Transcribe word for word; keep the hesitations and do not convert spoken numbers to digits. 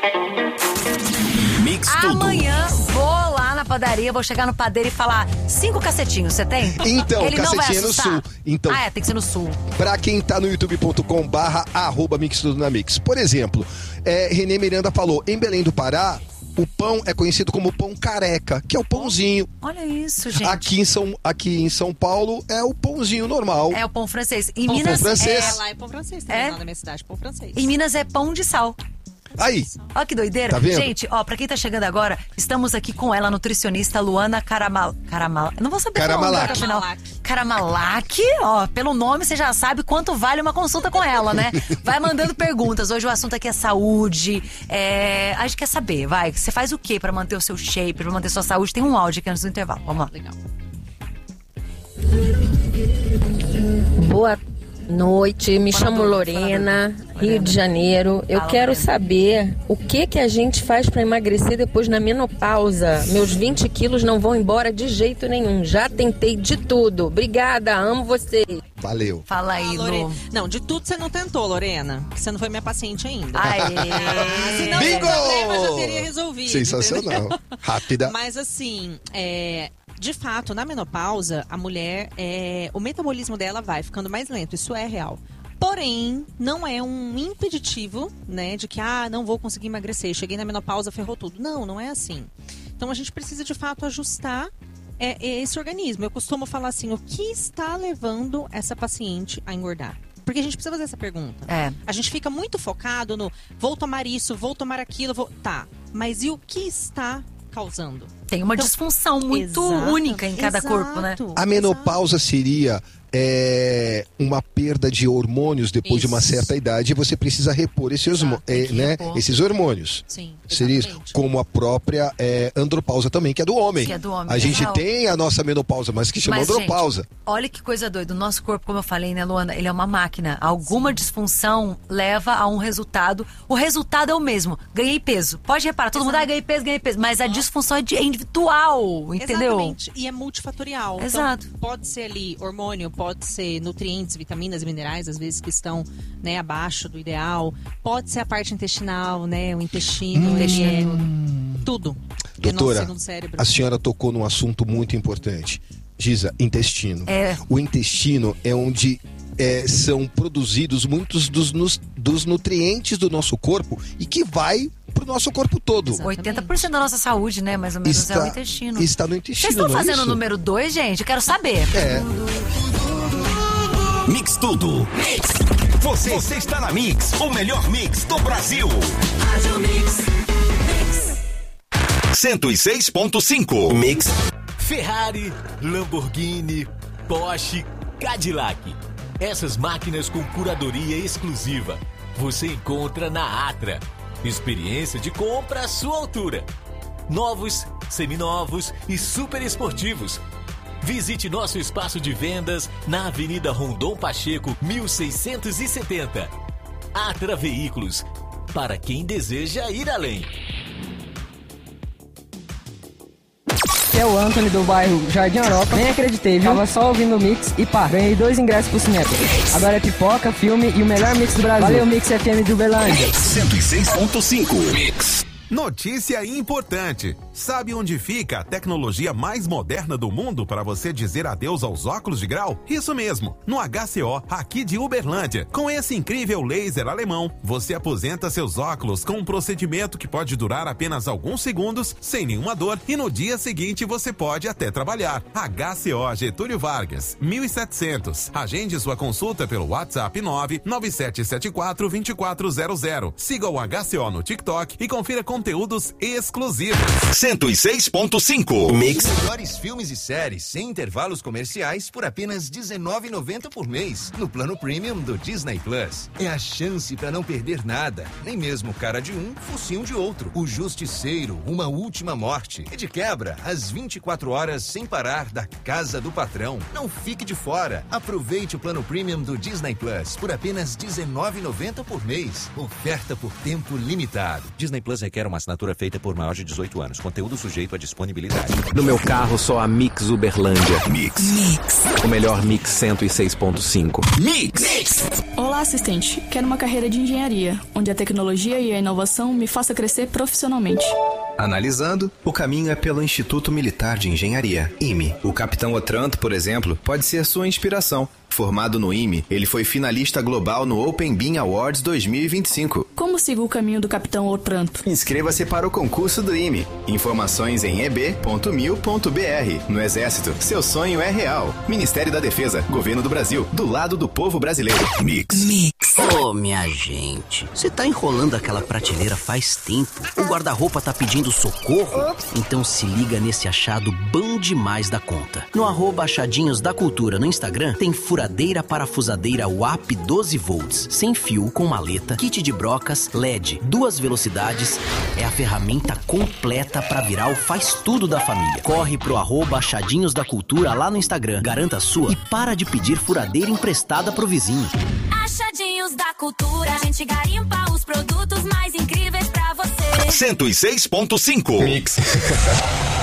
Mix Tudo. Amanhã vou lá na padaria, vou chegar no padeiro e falar cinco cacetinhos, você tem? Então, Ele não vai cacetinho no assustar? sul. Então, Ah, é, tem que ser no sul. pra quem tá no youtube ponto com barra arroba Mix Tudo na Mix. Por exemplo, é, Renê Miranda falou, em Belém do Pará, o pão é conhecido como pão careca, que é o pãozinho. Olha isso, gente. Aqui em, São, aqui em São Paulo é o pãozinho normal. É o pão francês. Em Pão Minas francês. É, é... lá é pão francês também, É? lá na minha cidade, pão francês. Em Minas é pão de sal. Aí, Olha que doideira. Tá vendo? Gente, ó, pra quem tá chegando agora, estamos aqui com ela, nutricionista Luana Caramal... Caramal... Não vou saber Caramalak. falar o nome, afinal. Caramalak. Ó, pelo nome você já sabe quanto vale uma consulta com ela, né? Vai mandando perguntas. Hoje o assunto aqui é saúde. É... A gente quer saber, vai. Você faz o quê pra manter o seu shape, pra manter sua saúde? Tem um áudio aqui antes do intervalo. Vamos lá. Legal. Boa noite, me Fala chamo do- Lorena, fala do- Rio Lorena. de Janeiro. Eu Fala, quero Lorena. saber o que que a gente faz para emagrecer depois na menopausa. Meus vinte quilos não vão embora de jeito nenhum. Já tentei de tudo. Obrigada, amo vocês. valeu. Fala aí, Ah, Lore- Lu. Não, de tudo você não tentou, Lorena. Porque você não foi minha paciente ainda. Aê. Ah, senão Bingo! o problema já teria resolvido. Sensacional. entendeu? Rápida. Mas assim, é, de fato, na menopausa, a mulher, é, o metabolismo dela vai ficando mais lento. Isso é real. Porém, não é um impeditivo, né, de que, ah, não vou conseguir emagrecer, cheguei na menopausa, ferrou tudo. Não, não é assim. Então, a gente precisa, de fato, ajustar é, esse organismo. Eu costumo falar assim, o que está levando essa paciente a engordar? Porque a gente precisa fazer essa pergunta. É. A gente fica muito focado no, vou tomar isso, vou tomar aquilo, vou... Tá, mas e o que está causando? Tem uma Então, disfunção muito exato, única em cada exato, corpo, né? A menopausa seria é, uma perda de hormônios depois de uma Isso. certa idade e você precisa repor esses, Exato, hormo- tem é, que né, repor. esses hormônios. Sim, Seria isso, exatamente. como a própria é, andropausa também, que é do homem. Que é do homem, A gente exato. tem a nossa menopausa, mas que chama Mas, andropausa. gente, olha que coisa doida. O nosso corpo, como eu falei, né, Luana? Ele é uma máquina. Alguma disfunção leva a um resultado. O resultado é o mesmo. Ganhei peso. Pode reparar, todo mundo, ah, ganhei peso, ganhei peso. Mas a disfunção é de- é individual, entendeu? Exatamente. E é multifatorial. Exato. Então, pode ser ali hormônio, pode ser nutrientes, vitaminas e minerais, às vezes que estão, né, abaixo do ideal. Pode ser a parte intestinal, né? O intestino, Hum. ele é tudo. E o nosso Doutora, segundo cérebro. a senhora tocou num assunto muito importante. Giza, intestino. É. O intestino é onde é, são produzidos muitos dos, nos- dos nutrientes do nosso corpo e que vai pro nosso corpo todo. Exato. oitenta por cento da nossa saúde, né? Mais ou menos é o Está, intestino. está no intestino, Vocês estão não é fazendo o isso? número dois, gente? Eu quero saber. É. Mix Tudo. Você, você está na Mix, o melhor mix do Brasil. cento e seis ponto cinco. Mix. Ferrari, Lamborghini, Porsche, Cadillac. Essas máquinas com curadoria exclusiva você encontra na Atra. Experiência de compra à sua altura. Novos, seminovos e super esportivos. Visite nosso espaço de vendas na Avenida Rondon Pacheco, mil seiscentos e setenta. Atra Veículos, para quem deseja ir além. Que é o Anthony do bairro Jardim Europa. Nem acreditei, viu? Tava só ouvindo o Mix e pá, ganhei dois ingressos pro cinema. Agora é pipoca, filme e o melhor mix do Brasil. Valeu, Mix F M de Uberlândia. cento e seis ponto cinco. Mix. Notícia importante. Sabe onde fica a tecnologia mais moderna do mundo para você dizer adeus aos óculos de grau? Isso mesmo, no H C O, aqui de Uberlândia. Com esse incrível laser alemão, você aposenta seus óculos com um procedimento que pode durar apenas alguns segundos, sem nenhuma dor, e no dia seguinte você pode até trabalhar. H C O Getúlio Vargas, mil e setecentos. Agende sua consulta pelo WhatsApp nove nove sete sete quatro, dois quatro zero zero. Siga o H C O no TikTok e confira conteúdos exclusivos. cento e seis ponto cinco. Mix. Os melhores filmes e séries sem intervalos comerciais por apenas dezenove reais e noventa centavos por mês no plano premium do Disney Plus. É a chance para não perder nada, nem mesmo cara de um, focinho de outro. O Justiceiro, Uma Última Morte. E de quebra, as vinte e quatro horas sem parar da Casa do Patrão. Não fique de fora. Aproveite o plano premium do Disney Plus por apenas dezenove reais e noventa centavos por mês. Oferta por tempo limitado. Disney Plus requer uma assinatura feita por maior de dezoito anos. Conteúdo sujeito à disponibilidade. No meu carro, só a Mix Uberlândia. Mix. Mix. O melhor Mix cento e seis ponto cinco. Mix. Mix. Olá, Olá, assistente. Quero uma carreira de engenharia, onde a tecnologia e a inovação me faça crescer profissionalmente. Analisando, o caminho é pelo Instituto Militar de Engenharia, I M E. O capitão Otranto, por exemplo, pode ser sua inspiração. Formado no I M E, ele foi finalista global no Open Bean Awards dois mil e vinte e cinco. Como sigo o caminho do capitão Otranto? Inscreva-se para o concurso do I M E. Informações em e b ponto mil ponto b r. No Exército, seu sonho é real. Ministério da Defesa, Governo do Brasil, do lado do povo brasileiro. Mix. Mix. Ô, oh, minha gente, você tá enrolando aquela prateleira faz tempo. O guarda-roupa tá pedindo socorro? Então se liga nesse achado bom demais da conta. No arroba achadinhos da cultura no Instagram, tem furadeira parafusadeira W A P doze volts, sem fio, com maleta, kit de brocas, L E D, duas velocidades. É a ferramenta completa pra virar o faz-tudo da família. Corre pro arroba achadinhos da cultura lá no Instagram, garanta a sua e para de pedir furadeira emprestada pro vizinho. Achadinhos da cultura, a gente garimpa os produtos mais incríveis pra você. cento e seis ponto cinco Mix.